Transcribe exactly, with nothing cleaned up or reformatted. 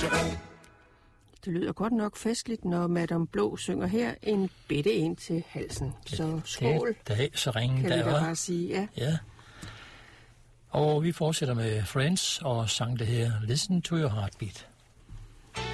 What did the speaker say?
Det lyder godt nok festligt, når Madame Blå synger her en bitte en til halsen. Så skål, det, det er så ringen, kan der vi da var. bare sige. Ja. Ja. Og vi fortsætter med Friends og sang det her Listen to Your Heartbeat.